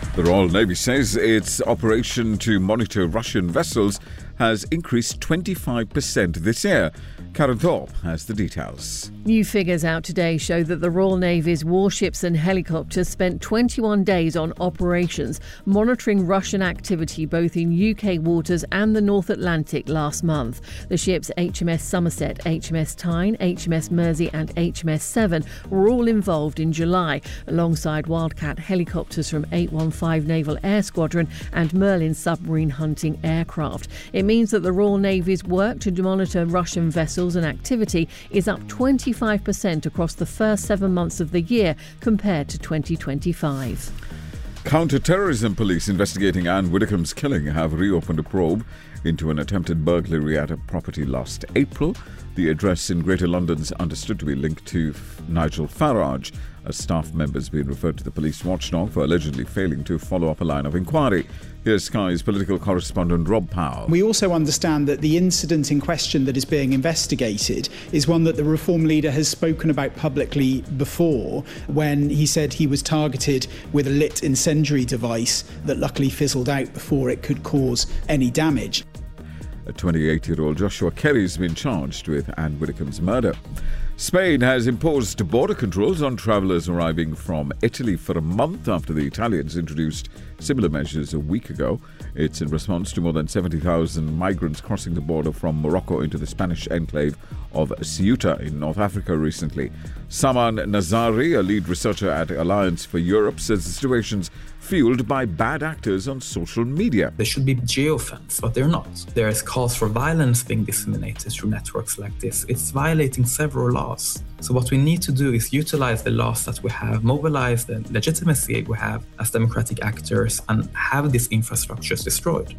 The Royal Navy says its operation to monitor Russian vessels has increased 25% this year. Karen Thorpe has the details. New figures out today show that the Royal Navy's warships and helicopters spent 21 days on operations, monitoring Russian activity both in UK waters and the North Atlantic last month. The ships HMS Somerset, HMS Tyne, HMS Mersey and HMS Severn were all involved in July, alongside Wildcat helicopters from 815 Naval Air Squadron and Merlin submarine hunting aircraft. It means that the Royal Navy's work to monitor Russian vessels and activity is up 25% across the first 7 months of the year compared to 2025. Counter-terrorism police investigating Anne Widdecombe's killing have reopened a probe into an attempted burglary at a property last April. The address in Greater London is understood to be linked to Nigel Farage. A staff member has been referred to the police watchdog for allegedly failing to follow up a line of inquiry. Here's Sky's political correspondent Rob Powell. We also understand that the incident in question that is being investigated is one that the Reform leader has spoken about publicly before, when he said he was targeted with a lit incendiary device that luckily fizzled out before it could cause any damage. A 28-year-old Joshua Kerry has been charged with Anne Widdecombe's murder. Spain has imposed border controls on travellers arriving from Italy for a month after the Italians introduced similar measures a week ago. It's in response to more than 70,000 migrants crossing the border from Morocco into the Spanish enclave of Ceuta in North Africa recently. Saman Nazari, a lead researcher at Alliance for Europe, says the situation's fueled by bad actors on social media. There should be geofence, but they're not. There is cause for violence being disseminated through networks like this. It's violating several laws. So what we need to do is utilize the laws that we have, mobilize the legitimacy we have as democratic actors, and have these infrastructures destroyed.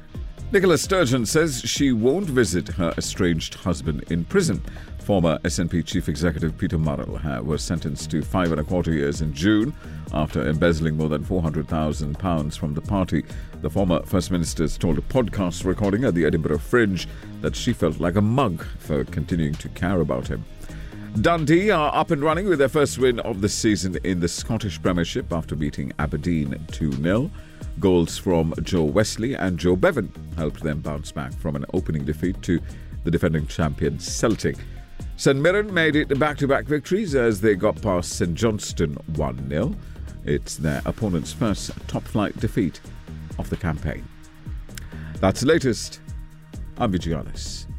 Nicola Sturgeon says she won't visit her estranged husband in prison. Former SNP Chief Executive Peter Murrell was sentenced to 5.25 years in June after embezzling more than £400,000 from the party. The former First Minister told a podcast recording at the Edinburgh Fringe that she felt like a mug for continuing to care about him. Dundee are up and running with their first win of the season in the Scottish Premiership after beating Aberdeen 2-0. Goals from Joe Wesley and Joe Bevan helped them bounce back from an opening defeat to the defending champion Celtic. St Mirren made it back-to-back victories as they got past St Johnstone 1-0. It's their opponent's first top-flight defeat of the campaign. That's the latest. I'm Vijay Alice.